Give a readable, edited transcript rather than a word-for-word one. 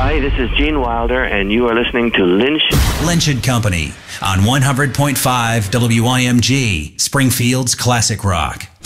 Hi, this is Gene Wilder, and you are listening to Lynch. Lynch and Company on 100.5 WIMG, Springfield's Classic Rock.